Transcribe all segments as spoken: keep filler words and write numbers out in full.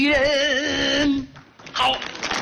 人。 好，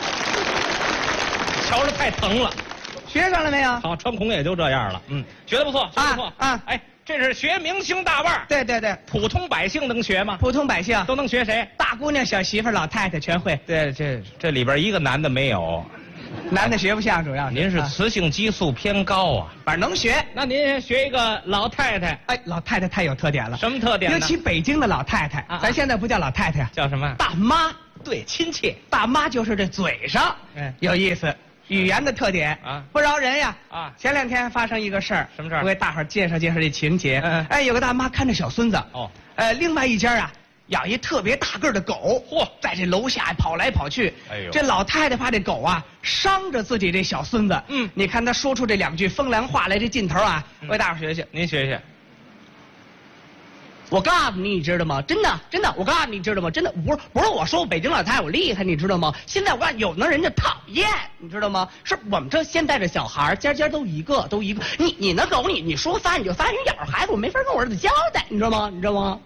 瞧着太疼了。 学上了没有？ 好，穿孔也就这样了。嗯，学的不错，学的不错啊啊哎，这是学明星大腕儿， 对对对， 普通百姓能学吗？ 普通百姓都能学谁？ 大姑娘、小媳妇、老太太全会， 对，这这里边一个男的没有。 男的学不像，主要是您是啊雌性激素偏高啊。 反正能学。 那您学一个老太太， 哎，老太太太有特点了， 什么特点呢？ 尤其北京的老太太， 啊咱现在不叫老太太呀， 叫什么？ 大妈。 对，亲切。 大妈就是这嘴上， 嗯有意思，语言的特点啊不饶人呀啊前两天发生一个事儿， 什么事儿我给大伙儿介绍介绍这情节。 嗯嗯哎，有个大妈看着小孙子， 哦， 呃，另外一家啊养一特别大个儿的狗， 嚯在这楼下跑来跑去。 哎呦这老太太怕这狗啊伤着自己这小孙子。 嗯你看她说出这两句风凉话来，这劲头啊，我给大伙儿学学。 您学学。 我告诉你，你知道吗？真的，真的，我告诉你，你知道吗？真的，不是不是我说我北京老太太我厉害，你知道吗？现在我告诉你，有的人家讨厌，你知道吗？是我们这现在的小孩儿，家家都一个，都一个。你你那狗，你你说仨你就仨人眼儿，孩子我没法跟我儿子交代，你知道吗？你知道吗？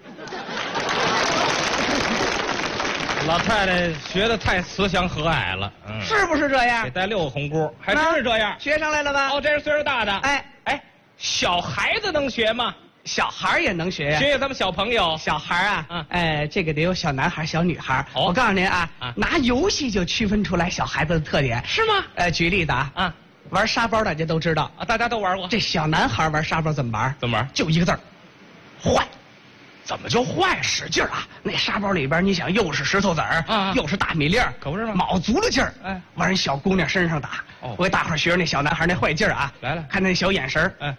老太太学的太慈祥和蔼了，嗯， 是不是这样给？带六个红箍，还真是这样。 学上来了吧？ 哦，这是岁数大的。 哎哎，小孩子能学吗？ 小孩儿也能学呀、 学学咱们小朋友。 小孩儿啊， 嗯哎，这个得有小男孩、小女孩。 哦我告诉您啊， 啊拿游戏就区分出来小孩子的特点。 是吗？ 呃，举例子啊， 啊玩沙包大家都知道， 啊，大家都玩过。 这小男孩玩沙包怎么玩？ 怎么玩？ 就一个字儿，坏。怎么就坏？使劲儿啊！那沙包里边，你想又是石头子儿， 啊啊又是大米粒儿， 可不是吗卯足了劲儿， 哎往人小姑娘身上打。 哦我给大伙儿学学那小男孩那坏劲儿啊！ 来了看那小眼神儿， 嗯，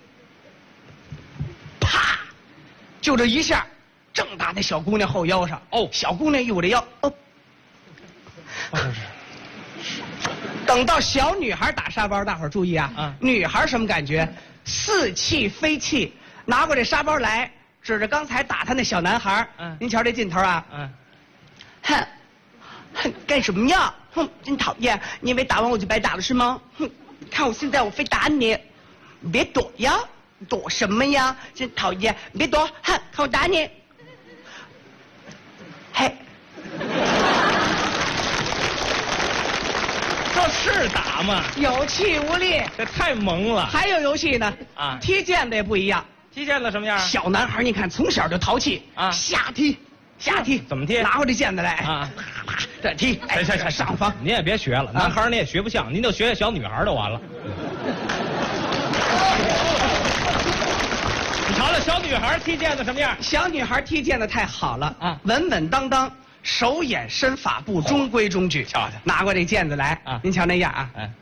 啪，就这一下，正打在小姑娘后腰上。 哦小姑娘一捂这腰，哦， 哦等到小女孩打沙包，大伙儿注意啊！ 嗯女孩什么感觉？似气非气，拿过这沙包来，指着刚才打他那小男孩。 嗯您瞧这劲头啊！ 嗯， 哼，哼，干什么呀？哼，真讨厌！你以为打完我就白打了是吗？哼，看我现在我非打你！你别躲呀，躲什么呀？真讨厌！你别躲，哼，看我打你！嘿。 这是打吗？ 有气无力。 这太萌了。 还有游戏呢， 啊踢毽子也不一样。 踢毽子什么样？ 小男孩你看从小就淘气啊瞎踢，瞎踢， 怎么踢拿过这毽子来， 啊啪啪这踢，哎行行行， 上方。 您也别学了，男孩儿你也学不像，您就学学小女孩儿就完了。你瞧瞧小女孩儿踢毽子什么样？ 小女孩踢毽子太好了啊稳稳当当，手眼身法步中规中矩。 瞧瞧拿过这毽子来啊您瞧那样啊， 哎，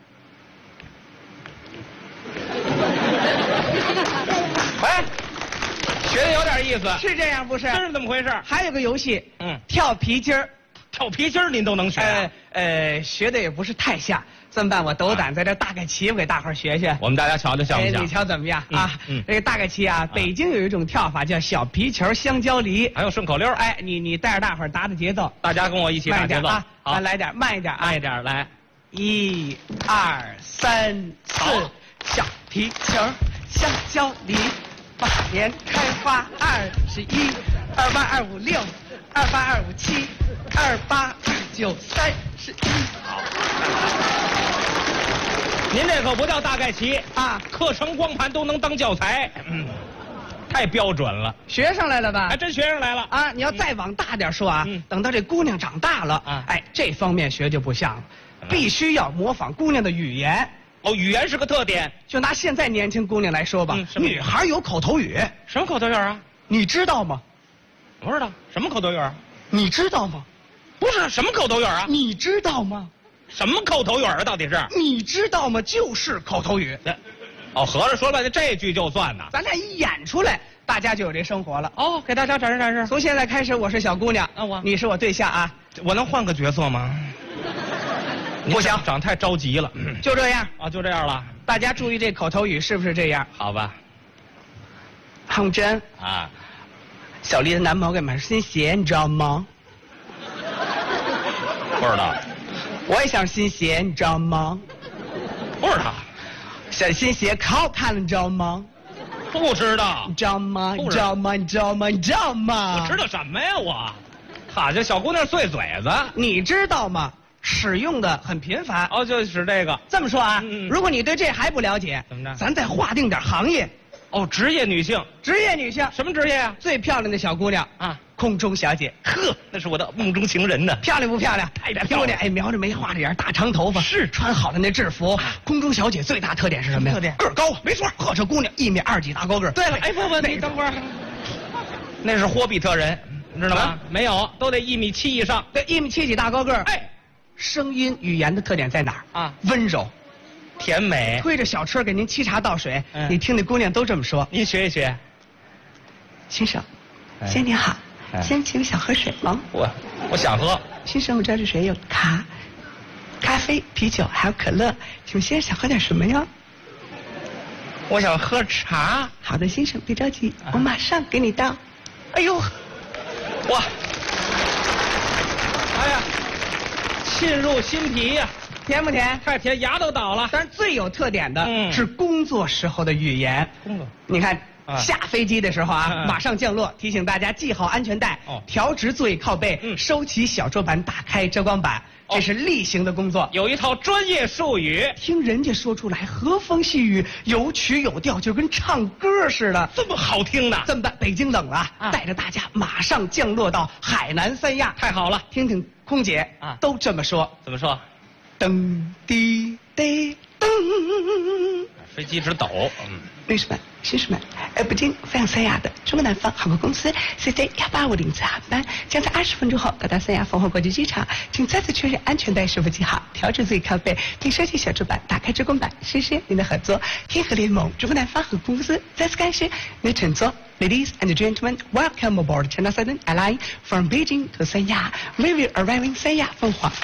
哎，学的有点意思， 是这样不是？ 真是这么回事儿。 还有个游戏， 嗯， 跳皮筋儿。 跳皮筋儿您都能学啊呃？呃，学的也不是太像。这么办，我斗胆在这大概齐，我给大伙儿学学。 我们大家瞧瞧像不哎， 像？ 你瞧怎么样嗯啊？ 嗯这个大概齐啊，北京有一种跳法叫小皮球香蕉梨。 还有顺口溜儿， 哎，你你带着大伙儿打打节奏， 大家跟我一起打节奏慢一点啊， 好啊，，来点慢一点啊， 慢一点来。 一、二、三、四好， 小皮球香蕉梨，八年开花二十一，二八二五六，二八二五七，二八二九三十一。 您这可不叫大概齐啊课程光盘都能当教材，嗯，太标准了， 学上来了吧？ 还真学上来了。 啊，你要再往大点说啊， 嗯等到这姑娘长大了， 啊哎，这方面学就不像了， 么必须要模仿姑娘的语言。 哦，语言是个特点。 就拿现在年轻姑娘来说吧， 嗯什么女孩有口头语， 什么口头语啊？ 你知道吗？ 不知道什么口头语啊？ 你知道吗？ 不是什么口头语啊？ 你知道吗？ 什么口头语啊？到底是？ 你知道吗？就是口头语。 这哦，合着说了这句就算呢。 咱俩一演出来，大家就有这生活了。 哦，给大家展示展示。 从现在开始，我是小姑娘， 啊我你是我对象啊， 我能换个角色吗？ 不行长长太着急了。 就这样。 啊，就这样了。 大家注意这口头语是不是这样？ 好吧。 红珍， 啊， 小丽的男朋友给买新鞋，你知道吗？ 不知道， 我也想新鞋，你知道吗？ 不知道， 小新鞋可好看了，你知道吗？ 不知道你，知道吗？ 不知道你知道吗？你知道吗？你知道吗？ 我知道什么呀？我好家伙，小姑娘碎嘴子。 你知道吗？使用的很频繁。 哦，就使这个。 这么说啊， 嗯嗯如果你对这还不了解， 怎么着咱再划定点行业。 哦，职业女性。 职业女性， 什么职业呀？ 最漂亮的小姑娘啊， 空中小姐。 呵，那是我的梦中情人呢。 漂亮不漂亮？ 太漂亮了听我这，哎，描着眉，画着眼，大长头发， 是穿好了那制服。空中小姐最大特点是什么呀？ 什么特点个儿高，没错。呵，这姑娘一米二几大高个儿。对了， 哎，不不， 那你等会儿，那是霍比特人，你知道吗？ 啊没有，都得一米七以上。 对，一米七几大高个儿。 哎， 声音语言的特点在哪儿啊？ 温柔。 甜美。 推着小车给您沏茶倒水， 嗯你听那姑娘都这么说。 您学一学。 先生， 哎先生您好， 哎先请想喝水吗？ 我我想喝。 先生，我这儿的水有咖、咖啡、啤酒，还有可乐，请问先生想喝点什么呀？ 我想喝茶。 好的，先生别着急， 啊我马上给你倒。 哎呦，哇！哎呀，沁入心脾呀、 甜不甜？ 太甜，牙都倒了。 但是最有特点的嗯是工作时候的语言。 工作你看。 啊下飞机的时候啊， 嗯嗯马上降落，提醒大家系好安全带， 哦调直座椅靠背， 嗯收起小桌板，打开遮光板， 哦这是例行的工作。 有一套专业术语， 听人家说出来，和风细雨，有曲有调，就跟唱歌似的。 这么好听呢？ 这么办？北京冷了， 啊带着大家马上降落到海南三亚。 太好了。 听听空姐啊都这么说。 怎么说？ 噔滴滴噔。 飞机直抖。嗯。 女士们、先生们，呃，北京飞向三亚的中国南方航空公司 C C 幺八五零次航班将在二十分钟后到达三亚凤凰国际机场，请再次确认安全带是否系好，调整座椅靠背，并收起小桌板，打开遮光板。谢谢您的合作，天河联盟中国南方航空公司再次感谢您的乘坐。Ladies and gentlemen, welcome aboard China Southern Airlines from Beijing to Sanya. We will arrive in 三亚凤凰。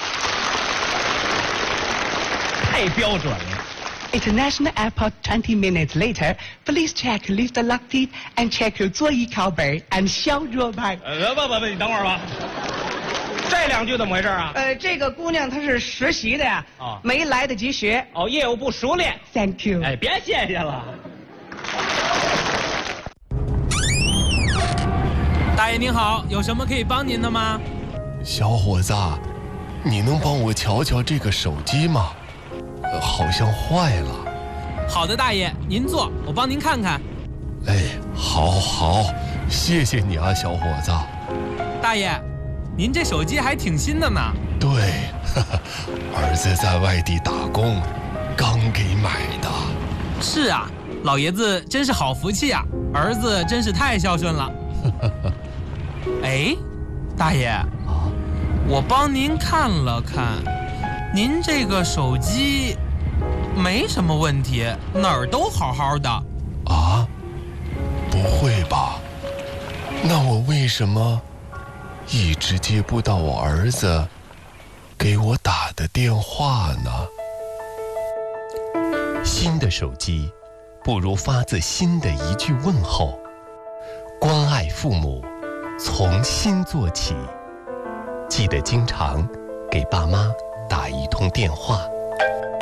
太标准了。 International Airport twenty minutes later, please check lift lock teeth and check your 座椅靠背 and 小桌板。 呃，不不不，你等会儿吧。这两句怎么回事啊？ 呃，这个姑娘她是实习的呀， 哦没来得及学。 哦，业务不熟练。 Thank you。 哎，别谢谢了。 大爷您好，有什么可以帮您的吗？ 小伙子，你能帮我瞧瞧这个手机吗？呃好像坏了。 好的，大爷，您坐，我帮您看看。 哎，好好，谢谢你啊，小伙子。 大爷，您这手机还挺新的呢。 对，呵呵，儿子在外地打工，刚给买的。 是啊，老爷子真是好福气啊，儿子真是太孝顺了。哎，大爷， 啊， 我帮您看了看，您这个手机没什么问题，哪儿都好好的。 啊？不会吧？那我为什么一直接不到我儿子给我打的电话呢？新的手机，不如发自心的一句问候。关爱父母，从心做起。记得经常给爸妈打一通电话。